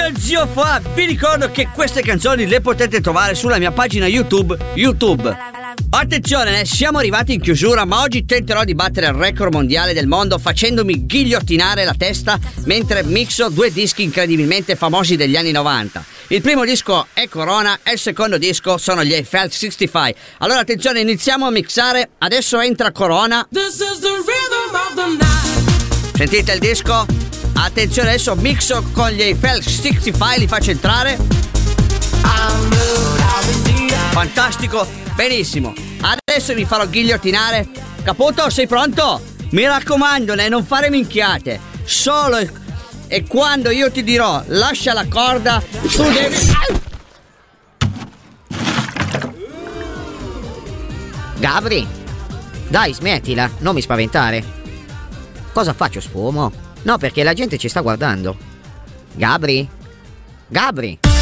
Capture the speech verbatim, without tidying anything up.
io zio Fa, vi ricordo che queste canzoni le potete trovare sulla mia pagina YouTube YouTube. Attenzione, eh, siamo arrivati in chiusura, ma oggi tenterò di battere il record mondiale del mondo facendomi ghigliottinare la testa mentre mixo due dischi incredibilmente famosi degli anni novanta. Il primo disco è Corona e il secondo disco sono gli Eiffel sessantacinque. Allora attenzione, iniziamo a mixare. Adesso entra Corona. This is the rhythm of the night. Sentite il disco? Attenzione, adesso mixo con gli Eiffel sessantacinque, li faccio entrare. Fantastico, benissimo. Adesso mi farò ghigliottinare. Caputo, sei pronto? Mi raccomando, né, non fare minchiate. Solo e, e quando io ti dirò lascia la corda, tu devi... Gabri, dai, smettila, non mi spaventare. Cosa faccio, sfumo? No, perché la gente ci sta guardando. Gabri? Gabri?